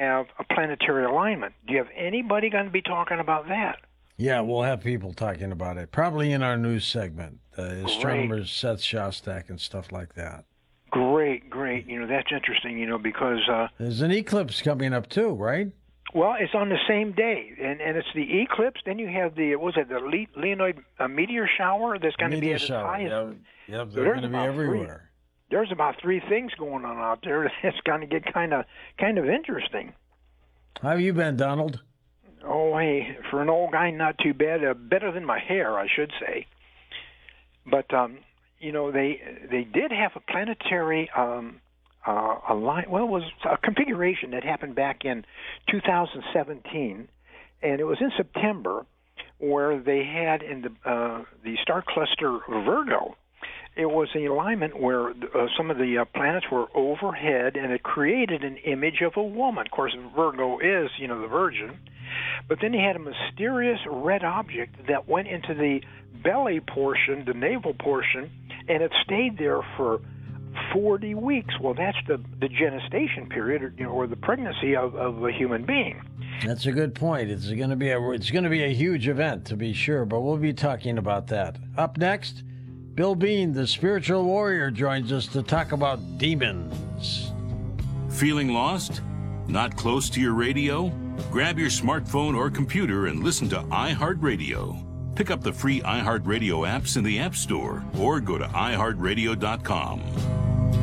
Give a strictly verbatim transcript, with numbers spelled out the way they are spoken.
have a planetary alignment. Do you have anybody going to be talking about that? Yeah, we'll have people talking about it, probably in our news segment, uh, astronomers Seth Shostak and stuff like that. Great, great. You know, that's interesting, you know, because... Uh, There's an eclipse coming up too, right? Well, it's on the same day, and, and it's the eclipse. Then you have the, what was it, the Le- Leonid uh, meteor shower that's going to be at its highest. Yep, yep So they're going to be everywhere. Three, there's about three things going on out there that's going to get kind of kind of interesting. How have you been, Donald? Oh, hey, for an old guy, not too bad. Uh, better than my hair, I should say. But, um, you know, they they did have a planetary um, uh, align. Well, it was a configuration that happened back in two thousand seventeen, and it was in September, where they had in the uh, the star cluster Virgo. It was an alignment where uh, some of the uh, planets were overhead, and it created an image of a woman. Of course, Virgo is, you know, the Virgin. But then he had a mysterious red object that went into the belly portion, the navel portion, and it stayed there for forty weeks. Well, that's the, the gestation period, or, you know, or the pregnancy of, of a human being. That's a good point. It's going to be a it's going to be a huge event, to be sure, but we'll be talking about that. Up next, Bill Bean, the spiritual warrior, joins us to talk about demons. Feeling lost? Not close to your radio? Grab your smartphone or computer and listen to iHeartRadio. Pick up the free iHeartRadio apps in the App Store or go to i heart radio dot com.